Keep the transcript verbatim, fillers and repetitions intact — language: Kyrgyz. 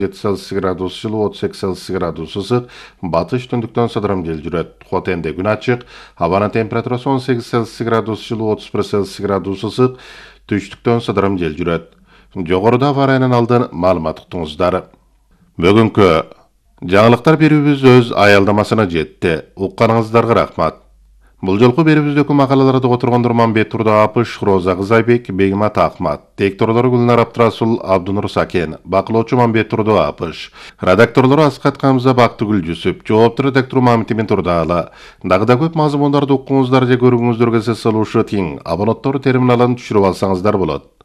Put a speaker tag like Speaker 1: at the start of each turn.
Speaker 1: жети Цельсий градус жылы, отуз эки Цельсий градус ысык, батыш түндүктөн сыдырым жел жүрөт. Хотенде күн ачык, абанын температурасы он сегиз Цельсий градус жылы, отуз бир Цельсий градус ысык, түштүктөн сыдырым жел жүрөт. Жогоруда авариянын алдын маалымат уктуңуздар. Бүгүнкү жаңылыктар берүүбүз өз аялдамасына жетти. Укканыңыздарга рахмат. Бұл жолку берүүбүздөгү макалаларды отургон Манбет Турдаапыш, Роза Кызайбек, Бегимат Ахмат, текторлору Гүлнар Абдрасул, Абдунур Сакен, бакылоочу Манбет Турдаапыш, редакторлору Аскат Камза, Бактыгүл Жүсүп, жооптуу редактор Мамтимин Турдаала. Дагы да көп мазмундарды укуңуздар же көрүүңүздөргө сөз салуучу тиң абоненттор терминалын түшүрүп алсаңыздар болот.